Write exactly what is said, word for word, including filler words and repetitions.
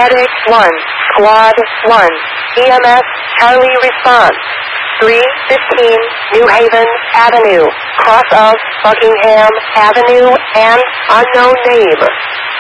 Medic one, Squad one, E M S Charlie response. three fifteen New Haven Avenue, cross of Buckingham Avenue and unknown name.